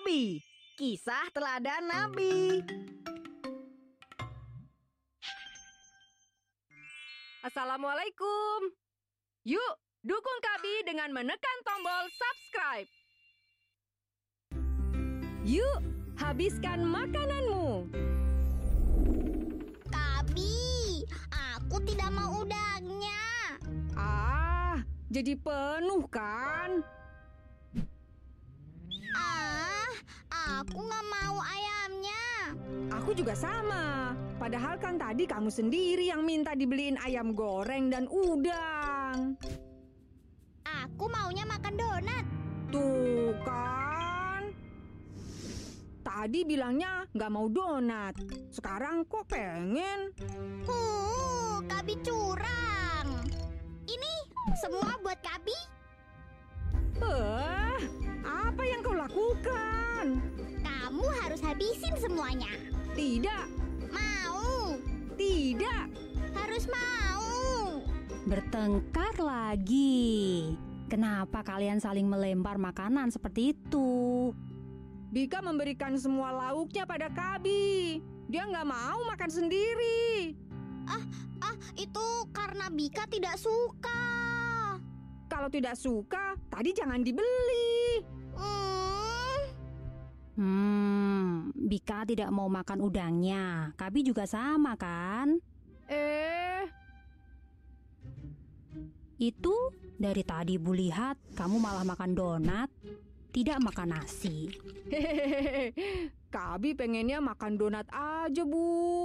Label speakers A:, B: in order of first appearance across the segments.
A: Nabi. Kisah teladan Nabi.
B: Assalamualaikum. Yuk, dukung Kabi dengan menekan tombol subscribe. Yuk, habiskan makananmu.
C: Kabi, aku tidak mau udangnya.
B: Jadi penuh kan?
C: Aku nggak mau ayamnya.
B: Aku juga sama. Padahal kan tadi kamu sendiri yang minta dibeliin ayam goreng dan udang.
C: Aku maunya makan donat.
B: Tuh kan. Tadi bilangnya nggak mau donat. Sekarang kok pengen?
C: Kabi curang. Ini semua buat Kabi.
B: Apa yang kau lakukan?
C: Kamu harus habisin semuanya.
B: Tidak.
C: Mau.
B: Tidak.
C: Harus mau.
D: Bertengkar lagi. Kenapa kalian saling melempar makanan seperti itu?
B: Bika memberikan semua lauknya pada Kabi. Dia nggak mau makan sendiri.
C: Itu karena Bika tidak suka.
B: Kalau tidak suka, tadi jangan dibeli.
D: Bika tidak mau makan udangnya. Kabi juga sama kan? Itu dari tadi Bu lihat kamu malah makan donat, tidak makan nasi.
B: Hehehe, Kabi pengennya makan donat aja, Bu.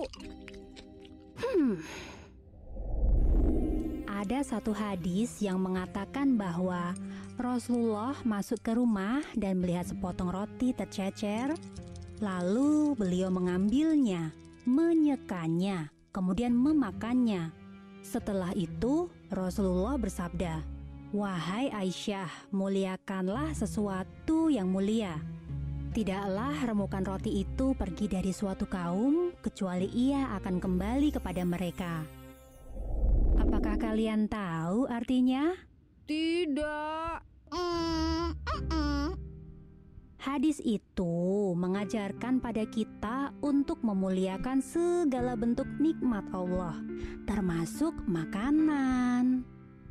D: Ada satu hadis yang mengatakan bahwa Rasulullah masuk ke rumah dan melihat sepotong roti tercecer. Lalu beliau mengambilnya, menyekanya, kemudian memakannya. Setelah itu Rasulullah bersabda, "Wahai Aisyah, muliakanlah sesuatu yang mulia. Tidaklah remukan roti itu pergi dari suatu kaum, kecuali ia akan kembali kepada mereka." Apakah kalian tahu artinya?
B: Tidak.
D: Hadis itu mengajarkan pada kita untuk memuliakan segala bentuk nikmat Allah, termasuk makanan.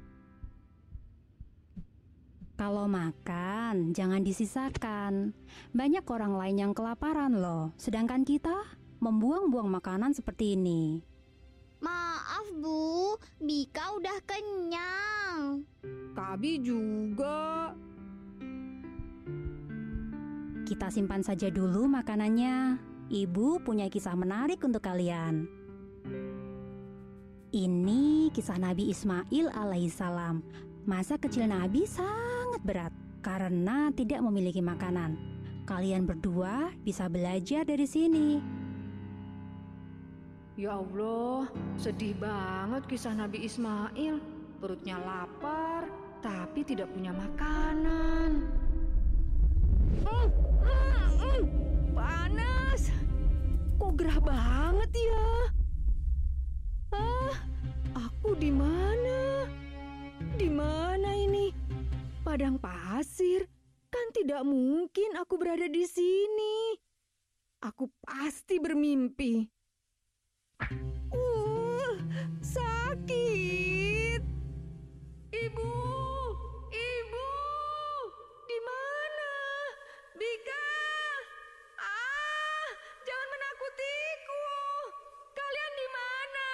D: Kalau makan, jangan disisakan. Banyak orang lain yang kelaparan loh, sedangkan kita membuang-buang makanan seperti ini.
C: Maaf Bu, Bika udah kenyang.
B: Kabi juga.
D: Kita simpan saja dulu makanannya. Ibu punya kisah menarik untuk kalian. Ini kisah Nabi Ismail alaihissalam. Masa kecil Nabi sangat berat karena tidak memiliki makanan. Kalian berdua bisa belajar dari sini.
B: Ya Allah, sedih banget kisah Nabi Ismail. Perutnya lapar, tapi tidak punya makanan. Panas. Kok gerah banget ya? Aku di mana? Di mana ini? Padang pasir. Kan tidak mungkin aku berada di sini. Aku pasti bermimpi. Sakit. Ibu, di mana? Bika, jangan menakutiku. Kalian di mana?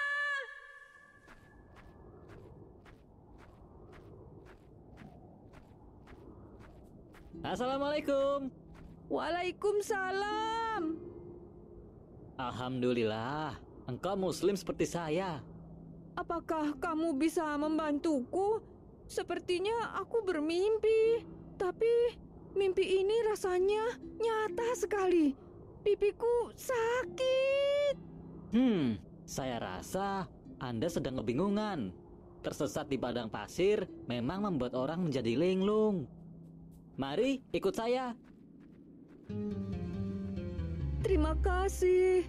E: Assalamualaikum.
B: Waalaikumsalam.
E: Alhamdulillah, engkau muslim seperti saya.
B: Apakah kamu bisa membantuku? Sepertinya aku bermimpi, tapi mimpi ini rasanya nyata sekali. Pipiku sakit.
E: Saya rasa Anda sedang kebingungan. Tersesat di padang pasir memang membuat orang menjadi linglung. Mari ikut saya.
B: Terima kasih.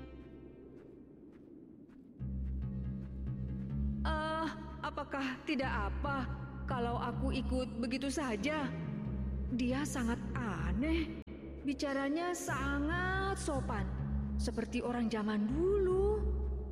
B: Apakah tidak apa kalau aku ikut begitu saja? Dia sangat aneh. bicaranya sangat sopan, seperti orang zaman dulu.